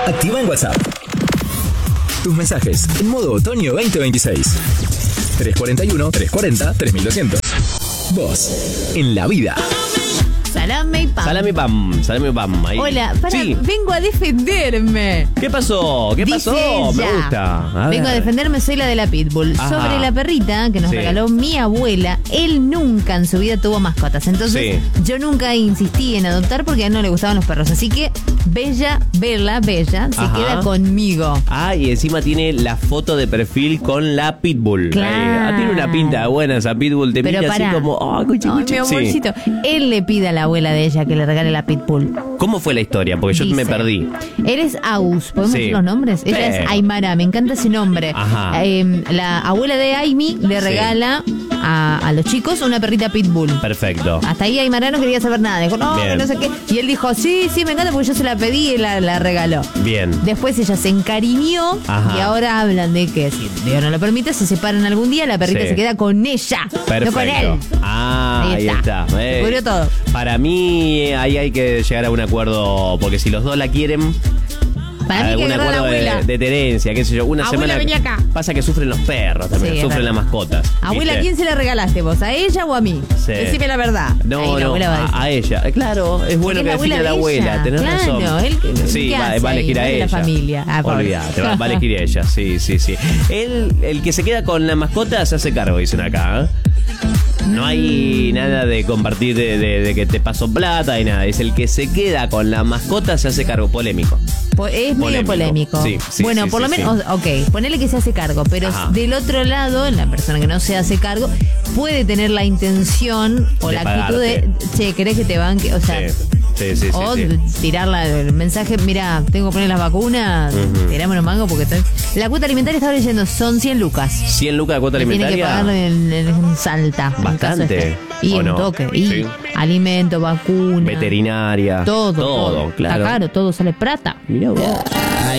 Activa en WhatsApp tus mensajes en modo otoño 2026. 341-340-3200. Vos, en la vida. Salame y pam. Salame pam. Ahí. Hola, Sí. vengo a defenderme. ¿Qué pasó? ¿Qué Dice pasó? Me ella. gusta. Vengo a defenderme, soy la de la Pitbull. Ajá. Sobre la perrita que nos Sí. regaló mi abuela, él nunca en su vida tuvo mascotas. Entonces, yo nunca insistí en adoptar porque a él no le gustaban los perros. Así que, Bella se Ajá. queda conmigo. Ah, y encima tiene la foto de perfil con la Pitbull. Claro. Tiene una pinta buena esa Pitbull. Te Pero mira así pará. como, cuchi. Ay, mi amorcito. Él le pide a la abuela de ella que le regale la Pitbull. ¿Cómo fue la historia? Porque yo Dice, me perdí. Él es Aus, ¿podemos Sí. decir los nombres? Ella Sí. es Aymara, me encanta ese nombre. Ajá. La abuela de Aimi le regala a los chicos una perrita Pitbull. Perfecto. Hasta ahí Aymara no quería saber nada. Dijo, no, Bien. que no sé qué. Y él dijo, sí, me encanta porque yo se la pedí y la regaló. Bien. Después ella se encariñó. Ajá. Y ahora hablan de que si Dios no lo permite, se separan algún día, la perrita Sí. se queda con ella, Perfecto. no con él. Ahí está. Se cubrió todo. Para mí, ahí hay que llegar a un acuerdo, porque si los dos la quieren, Para mí que algún agarrar a la acuerdo abuela. de tenencia, qué sé yo, una Abuela, semana. vení acá. Pasa que sufren los perros también, Sí, es sufren verdad. las mascotas. Abuela, ¿a ¿viste? quién se la regalaste vos? ¿A ella o a mí? Sí. Decime la verdad. No, Ahí la no, abuela va a decir. a ella. Claro, es bueno Porque que es la define a la abuela de abuela, ella. tenés Claro, razón. él, Sí, ¿qué va hace a elegir ahí? a No es ella. la familia. Ah, pobre. Olvídate, va a elegir a ella, sí. El que se queda con la mascota se hace cargo, dicen acá, ¿eh? No hay nada de compartir de que te paso plata y nada. Es el que se queda con la mascota se hace cargo. Polémico. Es medio polémico. Sí, bueno, por lo menos, ok, ponele que se hace cargo, pero Ajá. del otro lado, la persona que no se hace cargo puede tener la intención o De la actitud pagarte. de, che, ¿querés que te banque? O sea, Sí. o tirarla el mensaje, mira, tengo que poner las vacunas, tirame unos mangos porque la cuota alimentaria estaba leyendo, son 100 lucas. 100 lucas de cuota Tiene que alimentaria. pagar en Salta. en Bastante. caso y ¿O un no? toque. Y Sí. alimento, vacuna. Veterinaria. Todo. Claro. Está caro, todo sale plata. Mirá vos.